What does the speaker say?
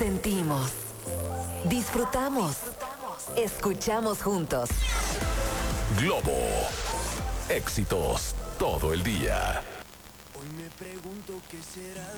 Sentimos, disfrutamos, escuchamos juntos. Globo. Éxitos todo el día. Hoy me pregunto qué será.